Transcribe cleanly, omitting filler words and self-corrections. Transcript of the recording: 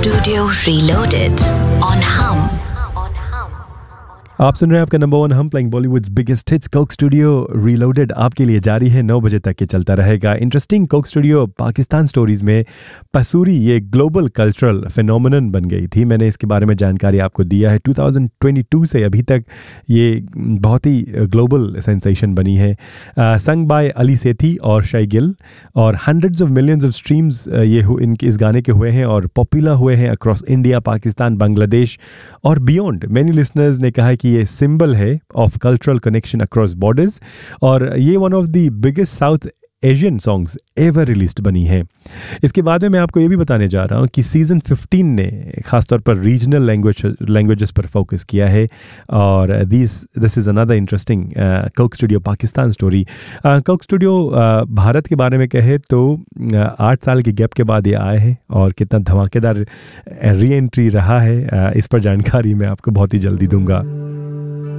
Studio Reloaded on Hum. आप सुन रहे हैं आपका नंबर वन हम playing Bollywoods biggest hits Coke studio reloaded आपके लिए जारी है 9 बजे तक ये चलता रहेगा। Interesting Coke studio Pakistan stories में पसूरी ये ग्लोबल कल्चरल फिनोमिनन बन गई थी। मैंने इसके बारे में जानकारी आपको दिया है। 2022 से अभी तक ये बहुत ही ग्लोबल सेंसेशन बनी है। संग बाय अली सेठी और शै गिल और hundreds of millions of streams इनके इस गाने के हुए हैं और पॉपुलर हुए हैं अक्रॉस इंडिया, पाकिस्तान, बांग्लादेश और बियॉन्ड। मैनी लिसनर्स ने कहा कि ये सिंबल है of cultural connection across borders और ये one of the biggest south Asian songs ever released बनी है। इसके बाद में मैं आपको ये भी बताने जा रहा हूँ कि सीज़न 15 ने ख़ासतौर पर रीजनल लैंग्वेजेस पर फोकस किया है और this is another interesting Coke studio Pakistan story. Coke studio Bharat के बारे में कहे तो 8 साल के गैप के बाद ये आए हैं और कितना धमाकेदार री एंट्री रहा है, इस पर जानकारी मैं आपको बहुत ही जल्दी दूंगा।